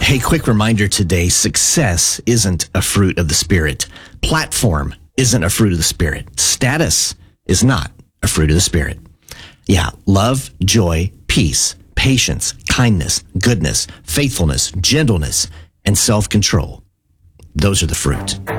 Hey, quick reminder today, success isn't a fruit of the Spirit. Platform isn't a fruit of the Spirit. Status is not a fruit of the Spirit. Yeah, love, joy, peace, patience, kindness, goodness, faithfulness, gentleness, and self-control. Those are the fruit.